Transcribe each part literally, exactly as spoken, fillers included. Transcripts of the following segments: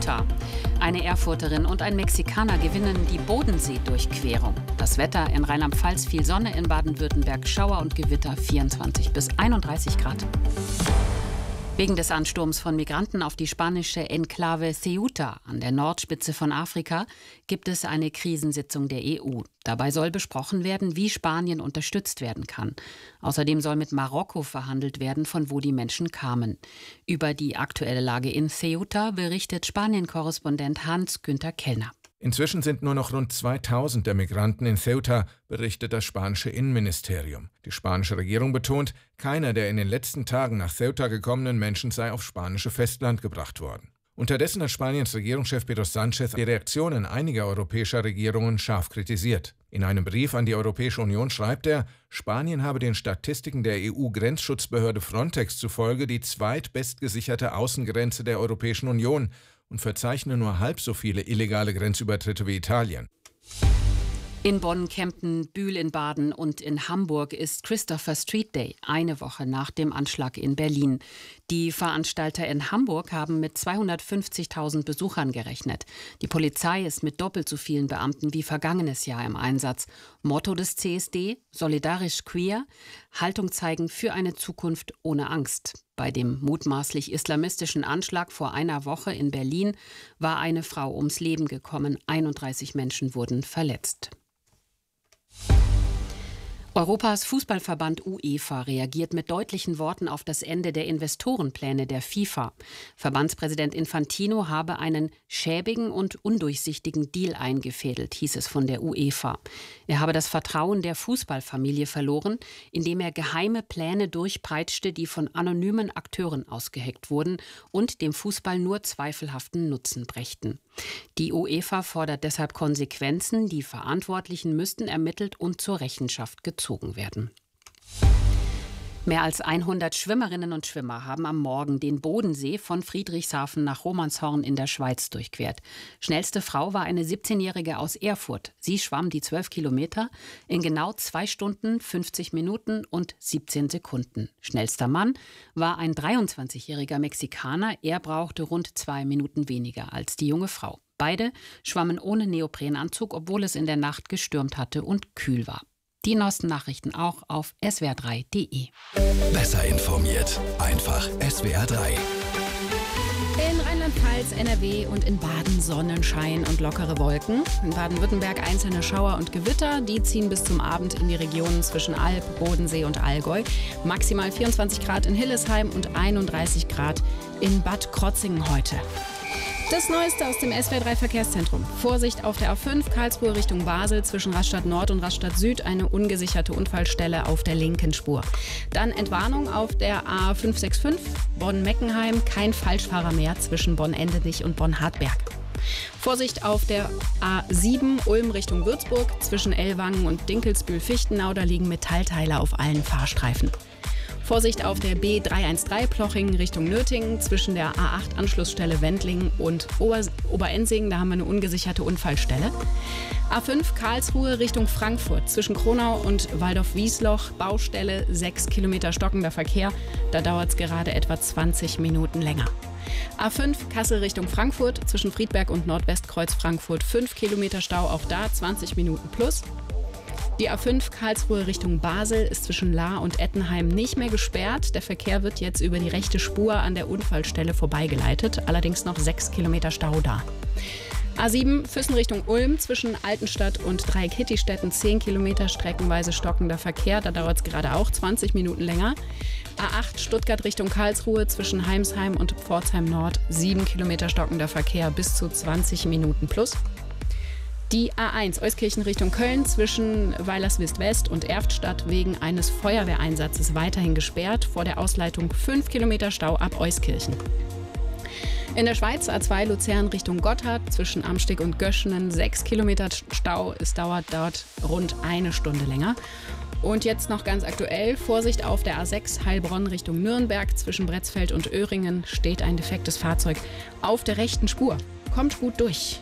Ceuta. Eine Erfurterin und ein Mexikaner gewinnen die Bodensee-Durchquerung. Das Wetter: in Rheinland-Pfalz viel Sonne, in Baden-Württemberg Schauer und Gewitter, vierundzwanzig bis einunddreißig Grad. Wegen des Ansturms von Migranten auf die spanische Enklave Ceuta an der Nordspitze von Afrika gibt es eine Krisensitzung der E U. Dabei soll besprochen werden, wie Spanien unterstützt werden kann. Außerdem soll mit Marokko verhandelt werden, von wo die Menschen kamen. Über die aktuelle Lage in Ceuta berichtet Spanien-Korrespondent Hans-Günther Kellner. Inzwischen sind nur noch rund zweitausend der Migranten in Ceuta, berichtet das spanische Innenministerium. Die spanische Regierung betont, keiner der in den letzten Tagen nach Ceuta gekommenen Menschen sei aufs spanische Festland gebracht worden. Unterdessen hat Spaniens Regierungschef Pedro Sánchez die Reaktionen einiger europäischer Regierungen scharf kritisiert. In einem Brief an die Europäische Union schreibt er, Spanien habe den Statistiken der E U-Grenzschutzbehörde Frontex zufolge die zweitbestgesicherte Außengrenze der Europäischen Union und verzeichne nur halb so viele illegale Grenzübertritte wie Italien. In Bonn, Kempten, Bühl in Baden und in Hamburg ist Christopher Street Day, eine Woche nach dem Anschlag in Berlin. Die Veranstalter in Hamburg haben mit zweihundertfünfzigtausend Besuchern gerechnet. Die Polizei ist mit doppelt so vielen Beamten wie vergangenes Jahr im Einsatz. Motto des C S D: solidarisch queer, Haltung zeigen für eine Zukunft ohne Angst. Bei dem mutmaßlich islamistischen Anschlag vor einer Woche in Berlin war eine Frau ums Leben gekommen, einunddreißig Menschen wurden verletzt. Europas Fußballverband UEFA reagiert mit deutlichen Worten auf das Ende der Investorenpläne der FIFA. Verbandspräsident Infantino habe einen schäbigen und undurchsichtigen Deal eingefädelt, hieß es von der UEFA. Er habe das Vertrauen der Fußballfamilie verloren, indem er geheime Pläne durchpeitschte, die von anonymen Akteuren ausgeheckt wurden und dem Fußball nur zweifelhaften Nutzen brächten. Die UEFA fordert deshalb Konsequenzen, die Verantwortlichen müssten ermittelt und zur Rechenschaft gezogen werden. Mehr als hundert Schwimmerinnen und Schwimmer haben am Morgen den Bodensee von Friedrichshafen nach Romanshorn in der Schweiz durchquert. Schnellste Frau war eine siebzehnjährige aus Erfurt. Sie schwamm die zwölf Kilometer in genau zwei Stunden, fünfzig Minuten und siebzehn Sekunden. Schnellster Mann war ein dreiundzwanzigjähriger Mexikaner. Er brauchte rund zwei Minuten weniger als die junge Frau. Beide schwammen ohne Neoprenanzug, obwohl es in der Nacht gestürmt hatte und kühl war. Die neuesten Nachrichten auch auf S W R drei punkt de. Besser informiert, einfach S W R drei. In Rheinland-Pfalz, N R W und in Baden Sonnenschein und lockere Wolken. In Baden-Württemberg einzelne Schauer und Gewitter. Die ziehen bis zum Abend in die Regionen zwischen Alb, Bodensee und Allgäu. Maximal vierundzwanzig Grad in Hillesheim und einunddreißig Grad in Bad Krotzingen heute. Das Neueste aus dem S W R drei Verkehrszentrum. Vorsicht auf der A fünf, Karlsruhe Richtung Basel, zwischen Rastatt Nord und Rastatt Süd, eine ungesicherte Unfallstelle auf der linken Spur. Dann Entwarnung auf der A fünf sechs fünf, Bonn-Meckenheim, kein Falschfahrer mehr zwischen Bonn-Endenich und Bonn-Hartberg. Vorsicht auf der A sieben, Ulm Richtung Würzburg, zwischen Ellwangen und Dinkelsbühl-Fichtenau, da liegen Metallteile auf allen Fahrstreifen. Vorsicht auf der B dreihundertzdreizehn Plochingen Richtung Nötingen, zwischen der A acht Anschlussstelle Wendlingen und Ober Oberensingen, da haben wir eine ungesicherte Unfallstelle. A fünf Karlsruhe Richtung Frankfurt, zwischen Kronau und Waldorf-Wiesloch, Baustelle, sechs Kilometer stockender Verkehr, da dauert es gerade etwa zwanzig Minuten länger. A fünf Kassel Richtung Frankfurt, zwischen Friedberg und Nordwestkreuz Frankfurt, fünf Kilometer Stau, auch da zwanzig Minuten plus. Die A fünf Karlsruhe Richtung Basel ist zwischen Lahr und Ettenheim nicht mehr gesperrt. Der Verkehr wird jetzt über die rechte Spur an der Unfallstelle vorbeigeleitet. Allerdings noch sechs Kilometer Stau da. A sieben Füssen Richtung Ulm, zwischen Altenstadt und Dreieck-Hittistetten zehn Kilometer streckenweise stockender Verkehr. Da dauert es gerade auch zwanzig Minuten länger. A acht Stuttgart Richtung Karlsruhe, zwischen Heimsheim und Pforzheim Nord sieben Kilometer stockender Verkehr bis zu zwanzig Minuten plus. Die A eins Euskirchen Richtung Köln, zwischen Weilerswist West und Erftstadt, wegen eines Feuerwehreinsatzes weiterhin gesperrt. Vor der Ausleitung fünf Kilometer Stau ab Euskirchen. In der Schweiz A zwei Luzern Richtung Gotthard, zwischen Amstig und Göschenen sechs Kilometer Stau. Es dauert dort rund eine Stunde länger. Und jetzt noch ganz aktuell, Vorsicht auf der A sechs Heilbronn Richtung Nürnberg, zwischen Bretzfeld und Öhringen steht ein defektes Fahrzeug auf der rechten Spur. Kommt gut durch.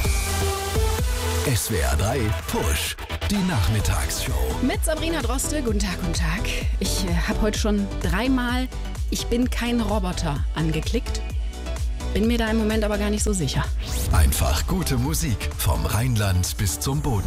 S W R drei Push, die Nachmittagsshow. Mit Sabrina Droste. Guten Tag, guten Tag. Ich äh, habe heute schon dreimal Ich bin kein Roboter angeklickt. Bin mir da im Moment aber gar nicht so sicher. Einfach gute Musik vom Rheinland bis zum Bodensee.